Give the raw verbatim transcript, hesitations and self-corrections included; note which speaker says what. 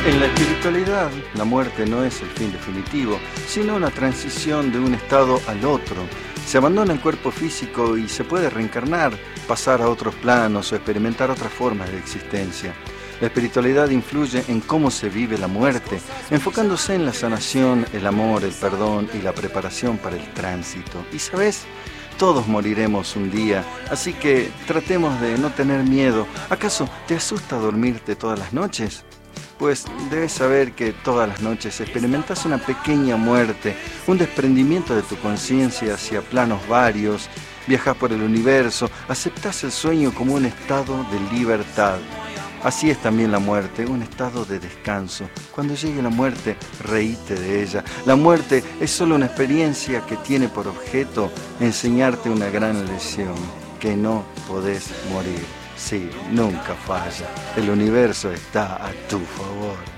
Speaker 1: En la espiritualidad, la muerte no es el fin definitivo, sino una transición de un estado al otro. Se abandona el cuerpo físico y se puede reencarnar, pasar a otros planos o experimentar otras formas de existencia. La espiritualidad influye en cómo se vive la muerte, enfocándose en la sanación, el amor, el perdón y la preparación para el tránsito. ¿Y sabes? Todos moriremos un día, así que tratemos de no tener miedo. ¿Acaso te asusta dormirte todas las noches? Pues debes saber que todas las noches experimentas una pequeña muerte, un desprendimiento de tu conciencia hacia planos varios, viajas por el universo, aceptas el sueño como un estado de libertad. Así es también la muerte, un estado de descanso. Cuando llegue la muerte, reíte de ella. La muerte es solo una experiencia que tiene por objeto enseñarte una gran lección, que no podés morir. Sí, nunca falla. El universo está a tu favor.